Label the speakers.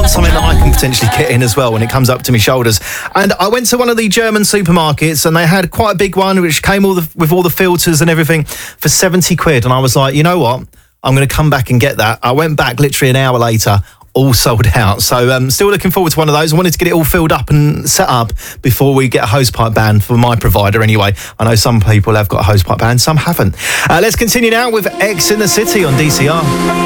Speaker 1: not something that I can potentially get in as well when it comes up to my shoulders. And I went to one of the German supermarkets and they had quite a big one which came with all the filters and everything for 70 quid. And I was like, you know what? I'm going to come back and get that. I went back literally an hour later, all sold out. So still looking forward to one of those. I wanted to get it all filled up and set up before we get a hosepipe ban for my provider anyway. I know some people have got a hosepipe ban, some haven't. Let's continue now with X in the City on DCR.